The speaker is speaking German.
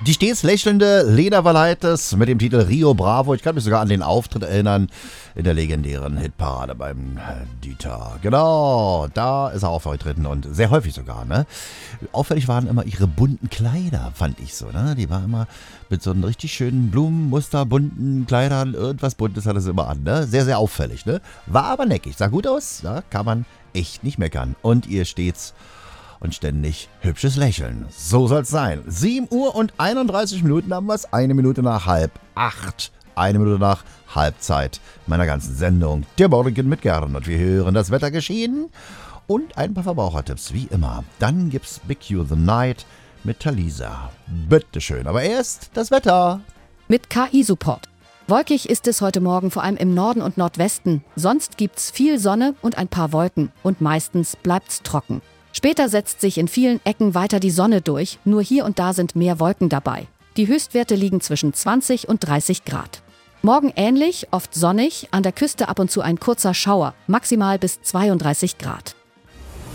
Die stets lächelnde Lena Valaitis mit dem Titel Rio Bravo. Ich kann mich sogar an den Auftritt erinnern in der legendären Hitparade beim Dieter. Genau, da ist er aufgetreten und sehr häufig sogar, ne? Auffällig waren immer ihre bunten Kleider, fand ich so, ne? Die war immer mit so einem richtig schönen Blumenmuster, bunten Kleidern, irgendwas Buntes hat es immer an, ne? Sehr, sehr auffällig, ne? War aber neckig, sah gut aus, da kann man echt nicht meckern. Und ihr stets und ständig hübsches Lächeln. So soll's sein. 7 Uhr und 31 Minuten haben wir es. 1 Minute nach 7:30. 1 Minute nach Halbzeit meiner ganzen Sendung. Der Morgen mit Gernot. Wir hören das Wettergeschehen und ein paar Verbrauchertipps, wie immer. Dann gibt's Big You the Night mit Talisa. Bitteschön. Aber erst das Wetter. Mit KI-Support. Wolkig ist es heute Morgen vor allem im Norden und Nordwesten. Sonst gibt's viel Sonne und ein paar Wolken. Und meistens bleibt's trocken. Später setzt sich in vielen Ecken weiter die Sonne durch, nur hier und da sind mehr Wolken dabei. Die Höchstwerte liegen zwischen 20 und 30 Grad. Morgen ähnlich, oft sonnig, an der Küste ab und zu ein kurzer Schauer, maximal bis 32 Grad.